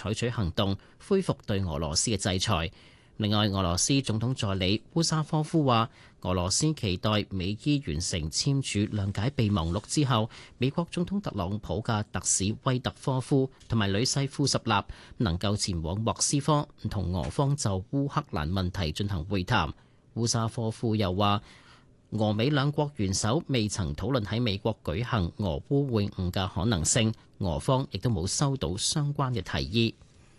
採取行動，恢復對俄羅斯嘅制裁。另外，俄羅斯總統助理烏沙科夫話，俄羅斯期待美伊完成簽署諒解備忘錄之後，美國總統特朗普嘅特使威特科夫同埋女婿庫什納能夠前往莫斯科，同俄方就烏克蘭問題進行會談。烏沙科夫又話，俄美兩國元首未曾討論喺美國舉行俄烏會晤嘅可能性，俄方亦都冇收到相關嘅提議。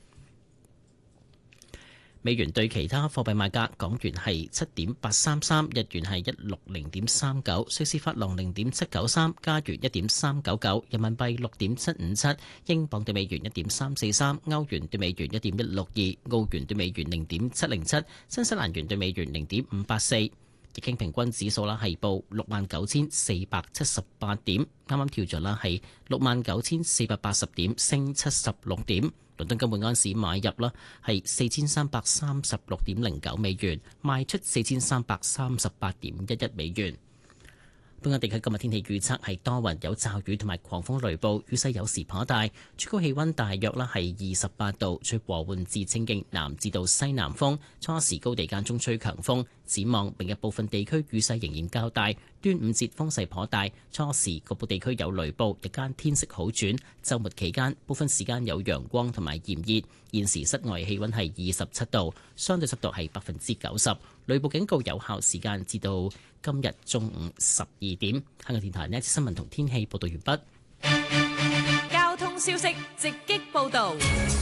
美元對其他貨幣賣價，港元係7.833，日元係160.39，瑞士法郎0.793，加元1.399，人民幣6.757，英鎊對美元1.343，歐元對美元1.162，澳元對美元0.707，新西蘭元對美元0.584。日經平均指數係報69,478點，啱啱跳咗係69,480點，升76點。倫敦金每安士買入係4336.09美元，賣出4338.11美元。本港地區今日天氣預測係多雲有驟雨同埋狂風雷暴，雨勢有時頗大，最高氣溫大約係28度，吹和緩至清勁南至到西南風，初時高地間中吹強風。展望明日部分地區雨勢仍然較大，端午節風勢頗大，初時局部地區有雷暴，日間天色好轉，週末期間部分時間有陽光同埋炎熱。現時室外氣溫係27度，相對濕度係90%，雷暴警告有效時間至到今日中午12點。香港電台呢一節新聞同天氣報道完畢。交通消息直擊報道。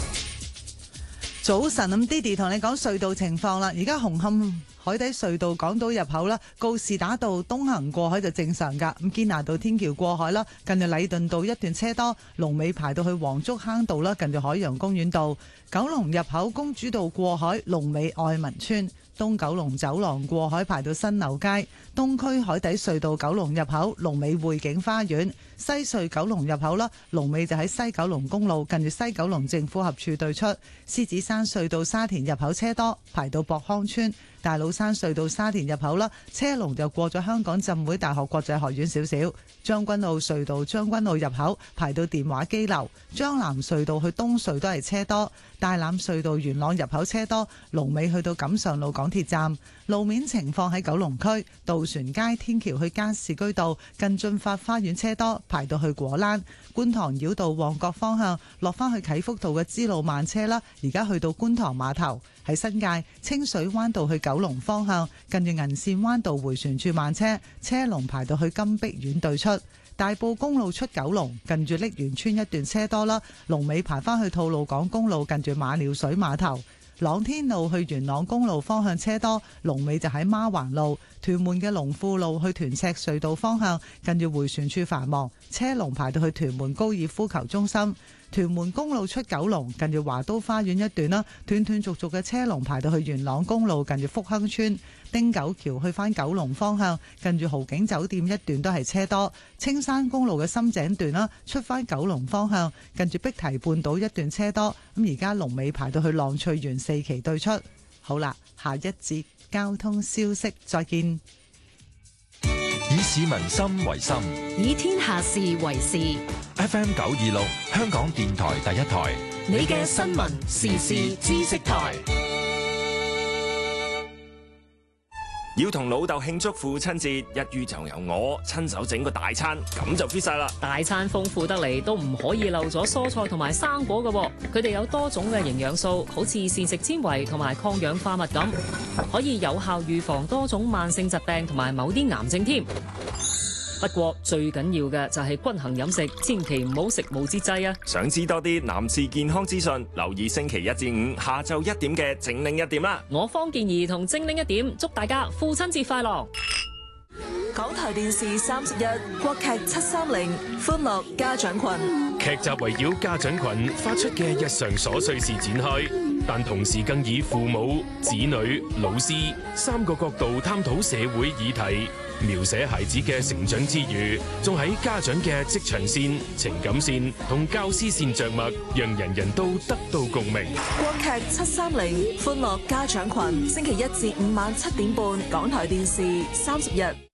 早晨，咁 Didi 同你講隧道情況啦。而家紅磡海底隧道港島入口啦，告士打道東行過海就正常噶。咁堅拿道天橋過海啦，近住禮頓道一段車多，龍尾排到去黃竹坑道啦，近住海洋公園道。九龍入口公主道過海，龍尾愛民村。東九龍走廊過海排到新樓街，東區海底隧道九龍入口龍尾匯景花園，西隧九龍入口啦，龍尾就喺西九龍公路近住西九龍政府合署對出。獅子山隧道沙田入口車多，排到博康村。大老山隧道沙田入口啦，車龍就過咗香港浸會大學國際學院少少。將軍澳隧道將軍澳入口排到電話機樓。將南隧道去東隧都係車多。大欖隧道元朗入口車多，龍尾去到錦上路港鐵站。路面情況喺九龍區渡船街天橋去加士居道近駿發花園車多，排到去果欄。觀塘繞道旺角方向落返去啟福道嘅支路慢車啦，而家去到觀塘碼頭。喺新界清水灣道去九龍方向近住銀線灣道回旋處慢車，車龍排到去金碧苑對出。大埔公路出九龍近住瀝源村一段車多啦，龍尾排返去吐露港公路近住馬料水碼頭。朗天路去元朗公路方向車多，龍尾就喺孖環路。屯門嘅龍富路去屯赤隧道方向近住回旋處繁忙，車龍排到去屯門高爾夫球中心。屯門公路出九龍近住華都花園一段啦，斷斷續續嘅車龍排到去元朗公路近住福亨村。汀九橋去返九龍方向近住豪景酒店一段都係車多。青山公路嘅深井段啦，出返九龍方向近住碧堤半島一段車多。咁而家龍尾排到去浪翠園4期對出。好啦，下一節交通消息再見。 以市民心為心， 以天下事為事。 FM 926香港電台第一台， 你嘅新聞時事知識台。 要同老豆慶祝父親節，一於就由我親手整個大餐，咁就 fit 晒啦。 大餐豐富得嚟，都唔可以漏咗蔬菜同埋生果㗎，佢哋有多種嘅營養素，好似膳食纖維同埋抗氧化物咁，可以有效預防多種慢性疾病同埋某啲癌症添。不過最緊要嘅就係均衡飲食，千祈唔好食無節制啊！ 想知多啲男士健康資訊，留意星期1至5下晝1點嘅精靈一點啦。 我方健兒同精靈一點，祝大家父親節快樂！ 港台電視31國劇730歡樂家長群， 劇集圍繞家長群發出嘅日常瑣碎事展開，但同時更以父母、子女、老師3個角度探討社會議題，描寫孩子嘅成長之餘，仲喺家長嘅職場線、情感線同教師線着墨，讓人人都得到共鳴。 國劇730歡樂家長群，星期1至5晚7點半，港台電視30日。